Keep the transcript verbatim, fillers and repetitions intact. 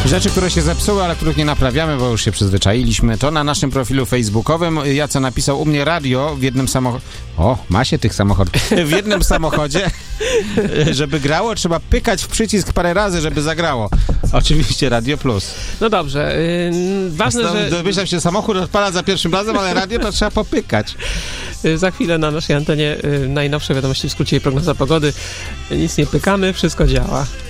Rzeczy, które się zepsuły, ale których nie naprawiamy, bo już się przyzwyczailiśmy. To na naszym profilu facebookowym. Jaco napisał u mnie radio w jednym samochodzie. O, ma się tych samochodów. W jednym samochodzie, żeby grało, trzeba pykać w przycisk parę razy, żeby zagrało. Oczywiście Radio Plus. No dobrze. Yy, ważne, Stąd, że... Domyślam się, samochód odpala za pierwszym razem, ale radio to trzeba popykać. Yy, za chwilę na naszej antenie yy, najnowsze wiadomości w skrócie i prognoza pogody. Nic nie pykamy, wszystko działa.